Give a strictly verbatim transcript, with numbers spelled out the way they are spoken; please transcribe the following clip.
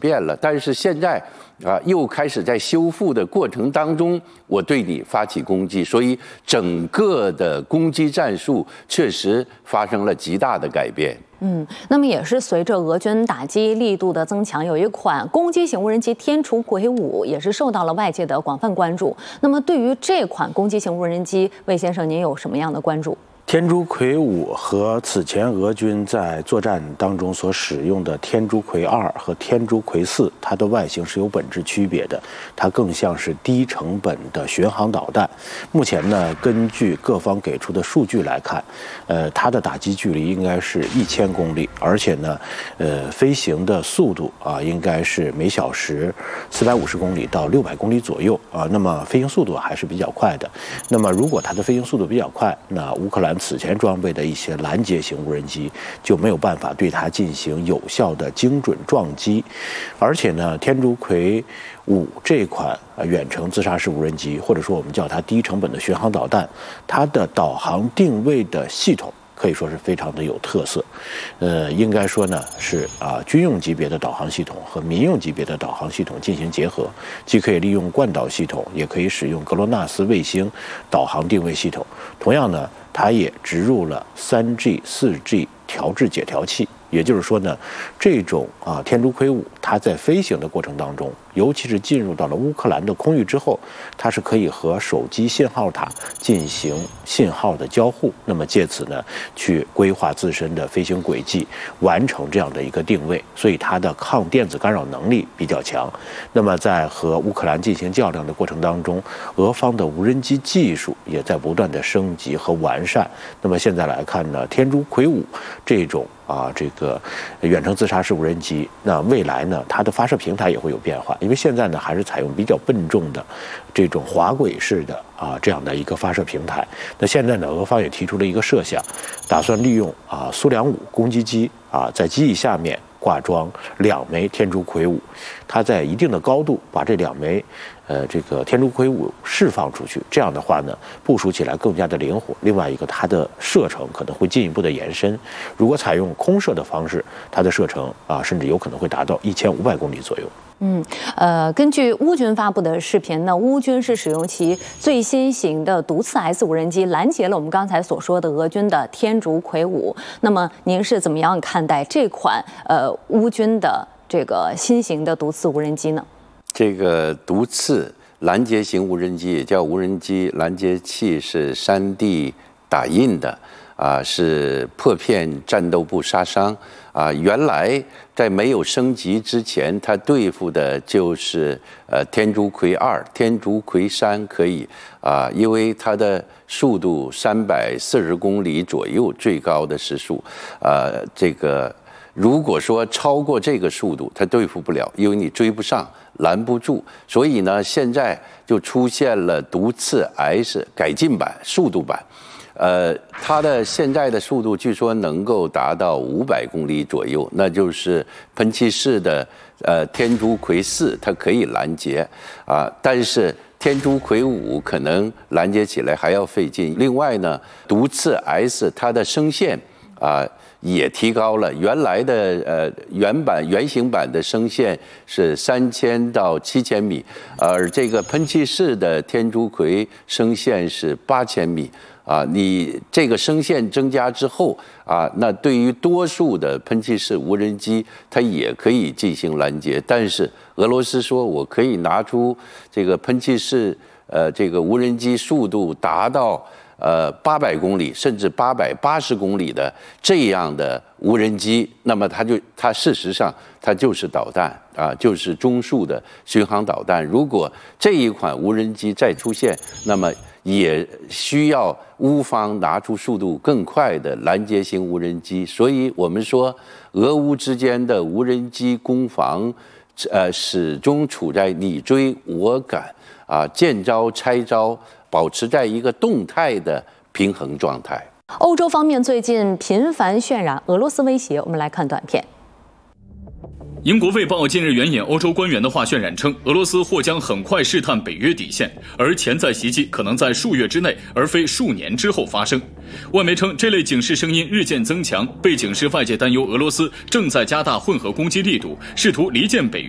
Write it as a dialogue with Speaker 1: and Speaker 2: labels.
Speaker 1: 遍了，但是现在啊又开始在修复的过程当中，我对你发起攻击，所以整个的攻击战术确实发生了极大的改变。
Speaker 2: 嗯，那么也是随着俄军打击力度的增强，有一款攻击型无人机天竺葵五也是受到了外界的广泛关注。那么对于这款攻击型无人机，魏先生您有什么样的关注？
Speaker 3: 天竺葵五和此前俄军在作战当中所使用的天竺葵二和天竺葵四，它的外形是有本质区别的，它更像是低成本的巡航导弹。目前呢，根据各方给出的数据来看，呃，它的打击距离应该是一千公里，而且呢，呃，飞行的速度啊，应该是每小时四百五十公里到六百公里左右啊，那么飞行速度还是比较快的。那么如果它的飞行速度比较快，那乌克兰此前装备的一些拦截型无人机就没有办法对它进行有效的精准撞击，而且呢，天竺葵五这款远程自杀式无人机，或者说我们叫它低成本的巡航导弹，它的导航定位的系统可以说是非常的有特色，呃，应该说呢是啊军用级别的导航系统和民用级别的导航系统进行结合，既可以利用惯导系统，也可以使用格罗纳斯卫星导航定位系统。同样呢，它也植入了 三 G、四 G 调制解调器。也就是说呢，这种啊天竺葵五，它在飞行的过程当中，尤其是进入到了乌克兰的空域之后，它是可以和手机信号塔进行信号的交互，那么借此呢，去规划自身的飞行轨迹，完成这样的一个定位，所以它的抗电子干扰能力比较强。那么在和乌克兰进行较量的过程当中，俄方的无人机技术也在不断的升级和完善。那么现在来看呢，天竺葵五这种啊，这个远程自杀式无人机，那未来呢，它的发射平台也会有变化，因为现在呢还是采用比较笨重的这种滑轨式的啊这样的一个发射平台。那现在呢，俄方也提出了一个设想，打算利用啊苏两五攻击机啊在机翼下面挂装两枚天竺葵五，它在一定的高度把这两枚呃这个天竺葵五释放出去，这样的话呢，部署起来更加的灵活。另外一个，它的射程可能会进一步的延伸。如果采用空射的方式，它的射程啊，甚至有可能会达到一千五百公里左右。
Speaker 2: 嗯，呃，根据乌军发布的视频呢，乌军是使用其最新型的毒刺 S 无人机拦截了我们刚才所说的俄军的天竺葵五。那么您是怎么样看待这款呃乌军的这个新型的毒刺无人机呢？
Speaker 1: 这个毒刺拦截型无人机也叫无人机拦截器，是 三 D 打印的。啊，是破片战斗部杀伤啊！原来在没有升级之前，它对付的就是呃天竺葵二、天竺葵三可以啊，因为它的速度三百四十公里左右，最高的时速，呃，这个如果说超过这个速度，它对付不了，因为你追不上，拦不住，所以呢，现在就出现了毒刺 S 改进版、速度版。呃，它的现在的速度据说能够达到五百公里左右，那就是喷气式的呃天竺葵四，它可以拦截啊，但是天竺葵五可能拦截起来还要费劲。另外呢，毒刺 S 它的声线啊也提高了，原来的呃原版原型版的声线是三千到七千米，而这个喷气式的天竺葵声线是八千米。啊，你这个声线增加之后啊，那对于多数的喷气式无人机，它也可以进行拦截。但是俄罗斯说，我可以拿出这个喷气式呃这个无人机速度达到呃八百公里甚至八百八十公里的这样的无人机，那么它就它事实上它就是导弹啊，就是中速的巡航导弹。如果这一款无人机再出现，那么也需要乌方拿出速度更快的拦截型无人机，所以我们说，俄乌之间的无人机攻防，呃，始终处在你追我赶啊，见招拆招，保持在一个动态的平衡状态。
Speaker 2: 欧洲方面最近频繁渲染俄罗斯威胁，我们来看短片。
Speaker 4: 英国《卫报》近日援引欧洲官员的话渲染称，俄罗斯或将很快试探北约底线，而潜在袭击可能在数月之内，而非数年之后发生。外媒称，这类警示声音日渐增强，背景是外界担忧俄罗斯正在加大混合攻击力度，试图离间北约。